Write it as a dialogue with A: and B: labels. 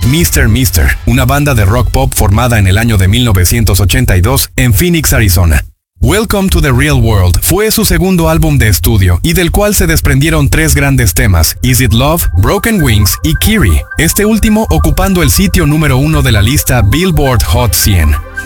A: Mr. Mister, una banda de rock pop formada en el año de 1982 en Phoenix, Arizona. Welcome to the Real World fue su segundo álbum de estudio y del cual se desprendieron 3 grandes temas, Is It Love, Broken Wings y Kiri, este último ocupando el sitio número 1 de la lista Billboard Hot 100.